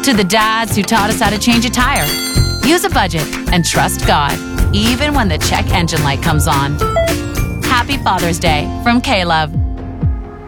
To the dads who taught us how to change a tire. Use a budget and trust God, even when the check engine light comes on. Happy Father's Day from K-Love.